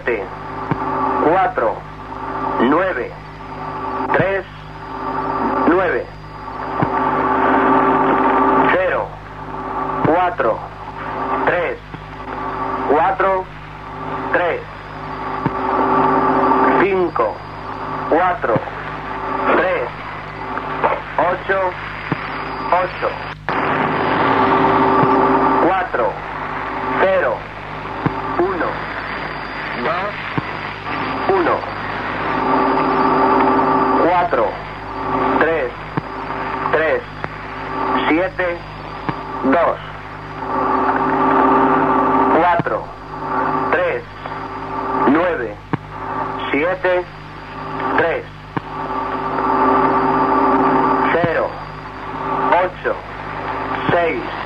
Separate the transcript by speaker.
Speaker 1: 7, 4, 9, 3, 9. 0, 4, 3, 4, 3. 5, 4, 3, 8, 8. 4, 0, 1, 2, 1. 4, 3, 3, 7, 2. 4, 3, 9, 7, 3. 0, 8, 6,